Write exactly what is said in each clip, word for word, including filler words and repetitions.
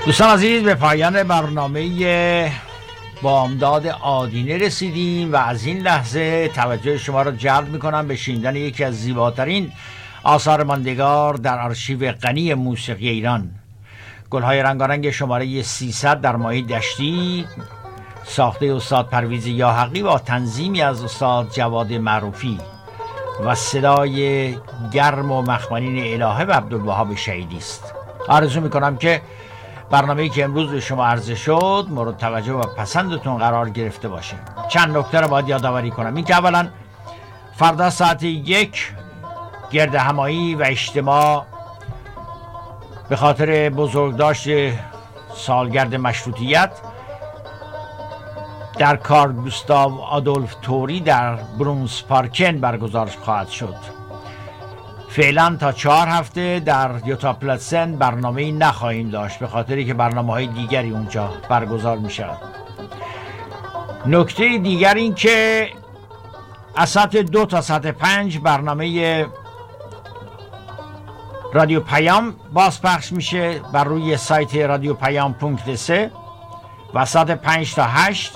دوستان عزیز، به پایان برنامه بامداد آدینه رسیدیم و از این لحظه توجه شما را جلب میکنم به شنیدن یکی از زیباترین آثار ماندگار در آرشیو غنی موسیقی ایران، گلهای رنگارنگ شماره سیصد در ماهی دشتی، ساخته استاد پرویز یاحقی با تنظیمی از استاد جواد معروفی و صدای گرم و مخملین الهه و عبدالوهاب شهیدی است. آرزو میکنم که برنامه‌ای که امروز به شما عرضه شد مورد توجه و پسندتون قرار گرفته باشه. چند نکته را باید یادآوری کنم. این که اولا فردا ساعت یک گرد همایی و اجتماع به خاطر بزرگداشت سالگرد مشروطیت در کار گوستاو آدولف توری در برونز پارکن برگزار خواهد شد. فعلا تا چهار هفته در یوتا پلاتسن برنامه‌ای نخواهیم داشت به خاطری که برنامه‌های دیگری اونجا برگزار می شود. نکته دیگر این که از ساعت دو تا ساعت پنج برنامه رادیو پیام بازپخش میشه بر روی سایت رادیو پیام پونکت سه و ساعت پنج تا هشت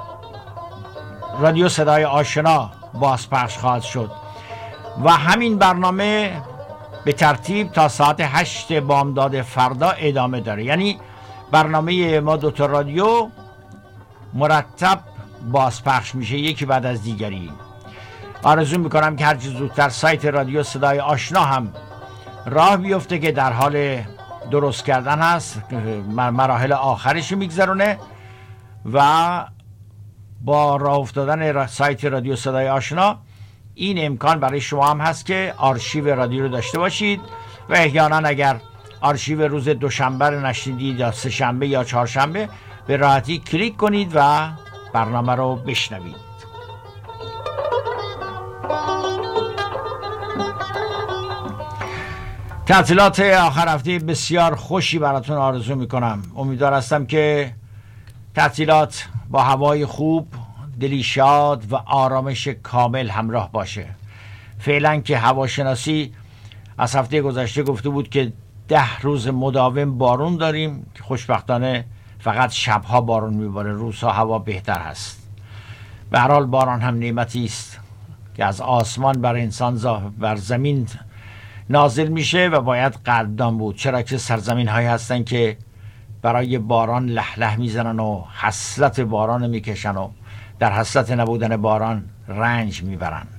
رادیو صدای آشنا بازپخش خواهد شد و همین برنامه به ترتیب تا ساعت هشت بامداد فردا ادامه داره. یعنی برنامه ما دوتا رادیو مرتب بازپخش میشه، یکی بعد از دیگری. آرزو میکنم که هرچی زودتر سایت رادیو صدای آشنا هم راه بیفته که در حال درست کردن هست، مراحل آخرش میگذرونه و با راه افتادن سایت رادیو صدای آشنا این امکان برای شما هم هست که آرشیو رادیو رو داشته باشید و احیانا اگر آرشیو روز دوشنبه رو نشنیدید یا سه شنبه یا چهارشنبه به راحتی کلیک کنید و برنامه رو بشنوید. تعطیلات آخر هفته بسیار خوشی براتون آرزو میکنم. امیدوار هستم که تعطیلات با هوای خوب، دلی شاد و آرامش کامل همراه باشه. فعلا که هواشناسی از هفته گذشته گفته بود که ده روز مداوم بارون داریم که خوشبختانه فقط شبها بارون میباره، روزها هوا بهتر هست. به هر حال باران هم نعمتی است که از آسمان بر انسان بر زمین نازل میشه و باید قدردان بود، چرا که سرزمین هایی هستن که برای باران لح لح میزنن و حسرت باران میکشن و در حسرت نبودن باران رنج میبرن.